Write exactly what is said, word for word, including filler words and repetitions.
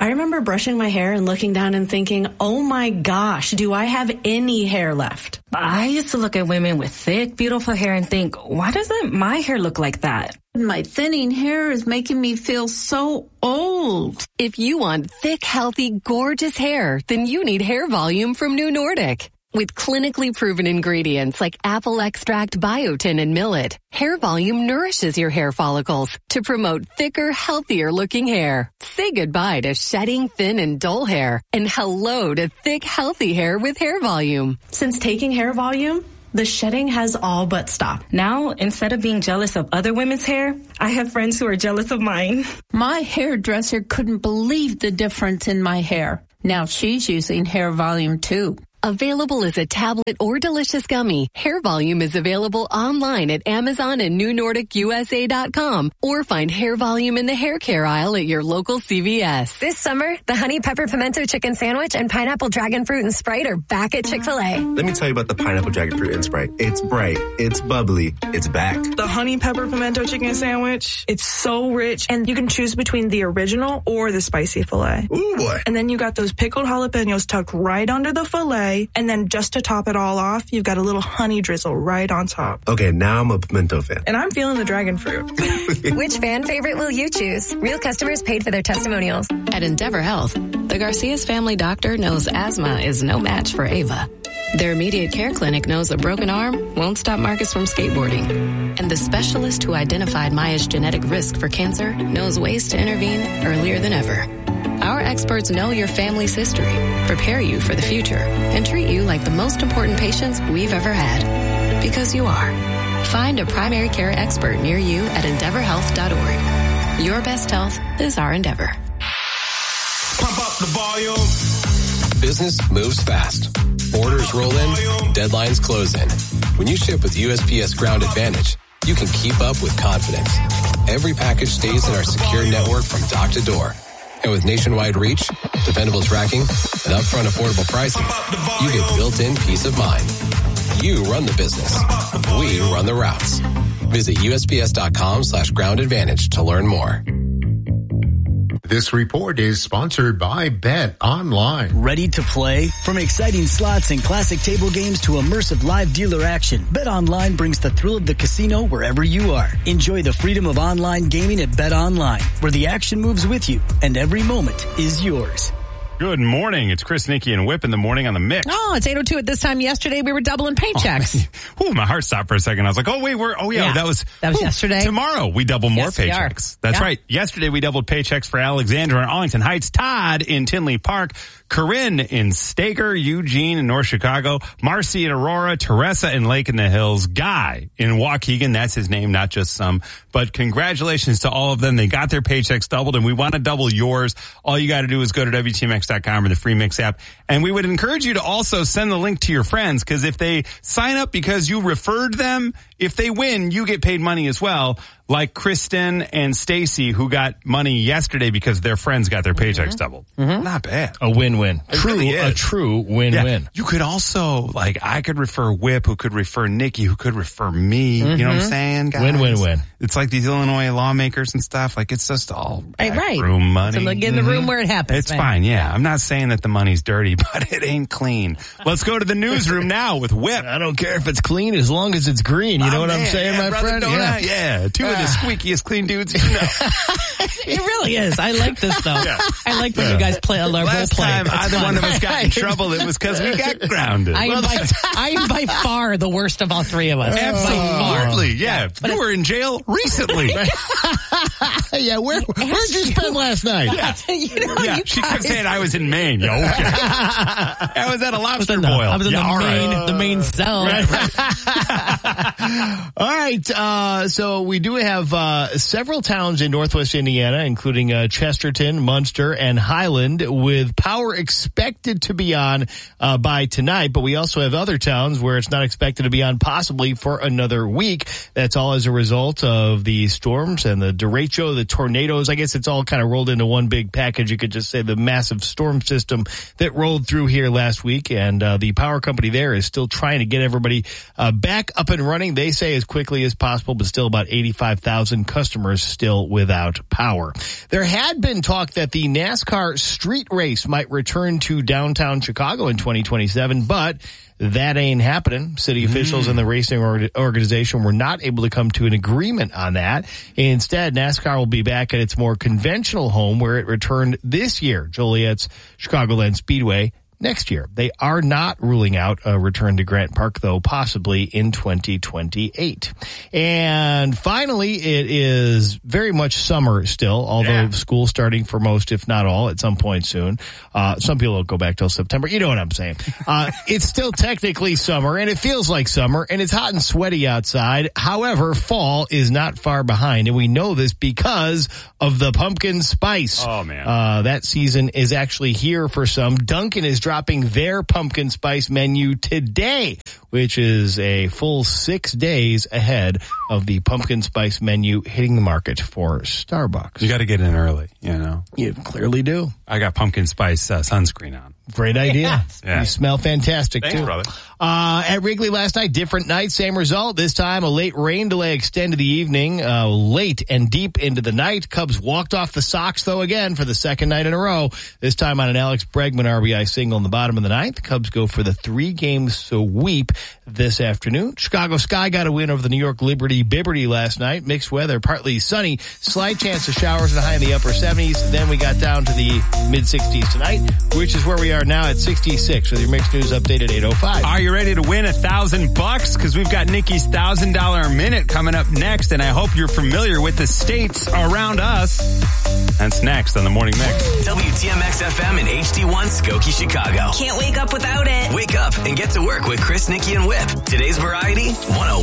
I remember brushing my hair and looking down and thinking, oh my gosh, do I have any hair left? I used to look at women with thick, beautiful hair and think, why doesn't my hair look like that? My thinning hair is making me feel so old. If you want thick, healthy, gorgeous hair, then you need Hair Volume from New Nordic. With clinically proven ingredients like apple extract, biotin, and millet, Hair Volume nourishes your hair follicles to promote thicker, healthier looking hair. Say goodbye to shedding, thin, and dull hair, and hello to thick, healthy hair with Hair Volume. Since taking Hair Volume, the shedding has all but stopped. Now, instead of being jealous of other women's hair, I have friends who are jealous of mine. My hairdresser couldn't believe the difference in my hair. Now she's using Hair Volume too. Available as a tablet or delicious gummy, Hair Volume is available online at Amazon and New Nordic U S A dot com, or find Hair Volume in the hair care aisle at your local C V S. This summer, the Honey Pepper Pimento Chicken Sandwich and Pineapple Dragon Fruit and Sprite are back at Chick-fil-A. Let me tell you about the Pineapple Dragon Fruit and Sprite. It's bright, it's bubbly, it's back. The Honey Pepper Pimento Chicken Sandwich, it's so rich, and you can choose between the original or the spicy filet. Ooh, boy. And then you got those pickled jalapenos tucked right under the filet. And then just to top it all off, you've got a little honey drizzle right on top. Okay, now I'm a pimento fan. And I'm feeling the dragon fruit. Which fan favorite will you choose? Real customers paid for their testimonials. At Endeavor Health, the Garcia's family doctor knows asthma is no match for Ava. Their immediate care clinic knows a broken arm won't stop Marcus from skateboarding. And the specialist who identified Maya's genetic risk for cancer knows ways to intervene earlier than ever. Our experts know your family's history, prepare you for the future, and treat you like the most important patients we've ever had. Because you are. Find a primary care expert near you at endeavor health dot org. Your best health is our endeavor. Pump up the volume. Business moves fast. Orders roll in, deadlines close in. When you ship with U S P S Ground Advantage, you can keep up with confidence. Every package stays in our secure network from dock to door. And with nationwide reach, dependable tracking, and upfront affordable pricing, you get built-in peace of mind. You run the business. We run the routes. Visit U S P S dot com slash ground advantage to learn more. This report is sponsored by Bet Online. Ready to play? From exciting slots and classic table games to immersive live dealer action, Bet Online brings the thrill of the casino wherever you are. Enjoy the freedom of online gaming at Bet Online, where the action moves with you and every moment is yours. Good morning. It's Chris, Nikki, and Whip in the morning on the mix. Oh, it's eight oh two at this time yesterday. We were doubling paychecks. Oh, my heart stopped for a second. I was like, oh, wait, we're, oh, yeah, yeah that was, that was ooh, yesterday. Tomorrow we double more yes, paychecks. That's yeah. right. Yesterday we doubled paychecks for Alexandra in Arlington Heights, Todd in Tinley Park, Corinne in Staker, Eugene in North Chicago, Marcy in Aurora, Teresa in Lake in the Hills, Guy in Waukegan. That's his name, not just some. But congratulations to all of them. They got their paychecks doubled, and we want to double yours. All you got to do is go to W T M X dot com or the free Mix app. And we would encourage you to also send the link to your friends, because if they sign up because you referred them, if they win, you get paid money as well. Like Kristen and Stacy, who got money yesterday because their friends got their paychecks mm-hmm. doubled. Mm-hmm. Not bad. A win-win. It True, really is. A true win-win. Yeah. You could also, like, I could refer Whip, who could refer Nikki, who could refer me. Mm-hmm. You know what I'm saying, guys? Win-win-win. It's like these Illinois lawmakers and stuff. Like, it's just all right, right. room money. So like in the mm-hmm. room where it happens. It's man. fine, yeah. I'm not saying that the money's dirty, but it ain't clean. Let's go to the newsroom now with Whip. I don't care if it's clean as long as it's green. You oh, know what man. I'm saying, yeah, my friend? Yeah. yeah. Two uh, of the squeakiest clean dudes you know. It really is. I like this though. Yeah. I like when yeah. you guys play a role play. Last time That's either fun. One of us got in trouble, it was because we got grounded. I am, by, I am by far the worst of all three of us. Absolutely, yeah. But you were in jail recently. yeah, where where'd you spend last night? Yeah, you know, yeah. You she guys... kept saying I was in Maine. Yo, okay. I was at a lobster boil. I was in yeah, the, main, right. the main cell. Right, right. All right, uh, so we do have uh, several towns in Northwest Indiana, including uh, Chesterton, Munster, and Highland, with power expected to be on uh, by tonight. But we also have other towns where it's not expected to be on possibly for another week. That's all as a result of the storms and the derecho, the tornadoes. I guess it's all kind of rolled into one big package. You could just say the massive storm system that rolled through here last week. And uh, the power company there is still trying to get everybody uh, back up and running. returning, they say, as quickly as possible, but still about eighty-five thousand customers still without power. There had been talk that the NASCAR street race might return to downtown Chicago in twenty twenty-seven, but that ain't happening. City officials mm. and the racing or- organization were not able to come to an agreement on that. Instead, NASCAR will be back at its more conventional home where it returned this year, Joliet's Chicagoland Speedway, next year. They are not ruling out a return to Grant Park, though, possibly in twenty twenty-eight. And finally, it is very much summer still, although yeah. school starting for most, if not all, at some point soon. Uh, some people will go back till September. You know what I'm saying. Uh, it's still technically summer, and it feels like summer, and it's hot and sweaty outside. However, fall is not far behind, and we know this because of the pumpkin spice. Oh, man. Uh, that season is actually here for some. Dunkin' is dropping their pumpkin spice menu today, which is a full six days ahead of the pumpkin spice menu hitting the market for Starbucks. You got to get in early, you know. You clearly do. I got pumpkin spice uh, sunscreen on. Great idea. Yes. Yeah. You smell fantastic, Thanks, too. brother. Uh, at Wrigley last night, different night, same result. This time, a late rain delay extended the evening, uh, late and deep into the night. Cubs walked off the Sox, though, again, for the second night in a row. This time on an Alex Bregman R B I single in the bottom of the ninth. Cubs go for the three-game sweep this afternoon. Chicago Sky got a win over the New York Liberty Bibberty last night. Mixed weather, partly sunny, slight chance of showers and a high in the upper seventies. Then we got down to the mid-sixties tonight, which is where we are now at sixty-six with your Mixed News update at eight oh five. Are you ready to win a thousand bucks? Because we've got Nikki's thousand dollar minute coming up next, and I hope you're familiar with the states around us. That's next on the Morning Mix. W T M X F M and H D one Skokie, Chicago. Can't wake up without it. Wake up and get to work with Chris, Nikki, and Whip. Today's variety, one oh one.